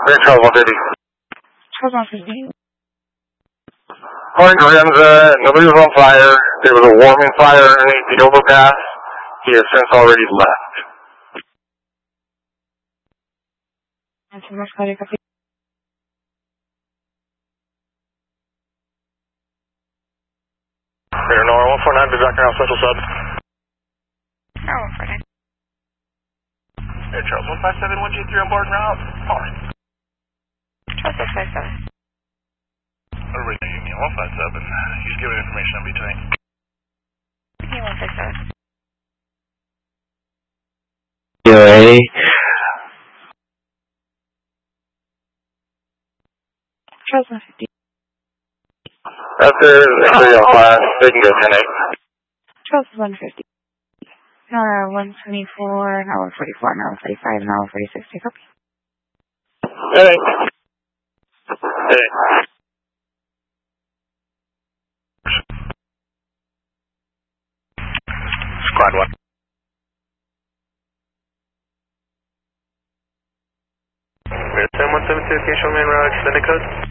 We're in Charles 150. Charles 150. Morning, Grams. Nobody was on fire. There was a warming fire underneath the overpass. He has since already left. That's a much better copy. Clear Nora 149 to Dr. House Central Sub. No, 149. Air Charles 157, 1G3 on board route. Calling. Charles 657. Everything Union 157. He's giving information in between. Union 167. UA. Charles 150. After 3 on 5, they can go 10-8. Charles 150. Nora 124, Nora 44, Nora 45, Nora 46. Take copy. 10-8. Squad 1. We're 172, can you show me in route, extended code?